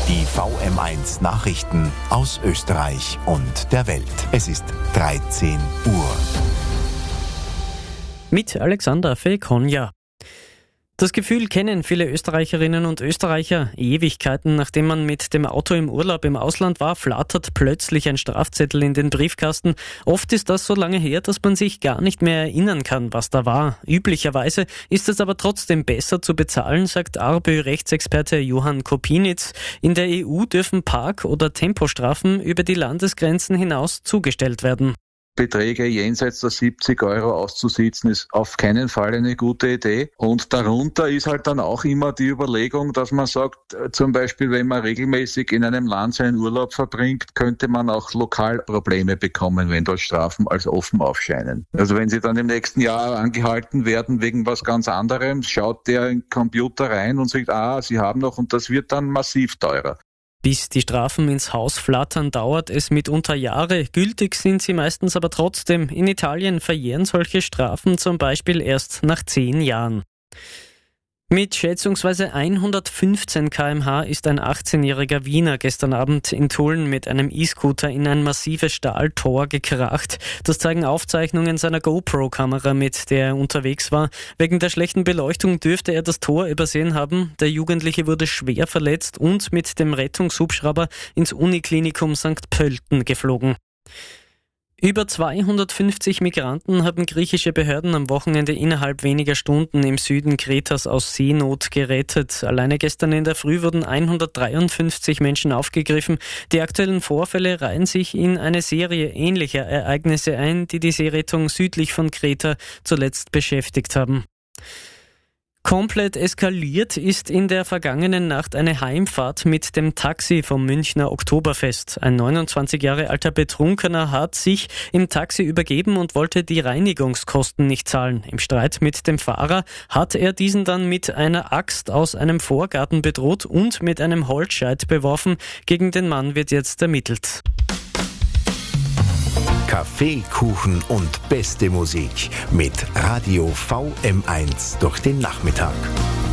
Die VM1 Nachrichten aus Österreich und der Welt. Es ist 13 Uhr. Mit Alexander Felkonja. Das Gefühl kennen viele Österreicherinnen und Österreicher. Ewigkeiten nachdem man mit dem Auto im Urlaub im Ausland war, flattert plötzlich ein Strafzettel in den Briefkasten. Oft ist das so lange her, dass man sich gar nicht mehr erinnern kann, was da war. Üblicherweise ist es aber trotzdem besser zu bezahlen, sagt ARBÖ-Rechtsexperte Johann Kopinitz. In der EU dürfen Park- oder Tempostrafen über die Landesgrenzen hinaus zugestellt werden. Beträge jenseits der 70 Euro auszusitzen, ist auf keinen Fall eine gute Idee. Und darunter ist halt dann auch immer die Überlegung, dass man sagt, zum Beispiel, wenn man regelmäßig in einem Land seinen Urlaub verbringt, könnte man auch lokal Probleme bekommen, wenn dort Strafen als offen aufscheinen. Also wenn Sie dann im nächsten Jahr angehalten werden wegen was ganz anderem, schaut der in den Computer rein und sagt, Sie haben noch, und das wird dann massiv teurer. Bis die Strafen ins Haus flattern, dauert es mitunter Jahre. Gültig sind sie meistens aber trotzdem. In Italien verjähren solche Strafen zum Beispiel erst nach 10 Jahren. Mit schätzungsweise 115 km/h ist ein 18-jähriger Wiener gestern Abend in Tulln mit einem E-Scooter in ein massives Stahltor gekracht. Das zeigen Aufzeichnungen seiner GoPro-Kamera, mit der er unterwegs war. Wegen der schlechten Beleuchtung dürfte er das Tor übersehen haben. Der Jugendliche wurde schwer verletzt und mit dem Rettungshubschrauber ins Uniklinikum St. Pölten geflogen. Über 250 Migranten haben griechische Behörden am Wochenende innerhalb weniger Stunden im Süden Kretas aus Seenot gerettet. Alleine gestern in der Früh wurden 153 Menschen aufgegriffen. Die aktuellen Vorfälle reihen sich in eine Serie ähnlicher Ereignisse ein, die die Seerettung südlich von Kreta zuletzt beschäftigt haben. Komplett eskaliert ist in der vergangenen Nacht eine Heimfahrt mit dem Taxi vom Münchner Oktoberfest. Ein 29 Jahre alter Betrunkener hat sich im Taxi übergeben und wollte die Reinigungskosten nicht zahlen. Im Streit mit dem Fahrer hat er diesen dann mit einer Axt aus einem Vorgarten bedroht und mit einem Holzscheit beworfen. Gegen den Mann wird jetzt ermittelt. Kaffee, Kuchen und beste Musik mit Radio VM1 durch den Nachmittag.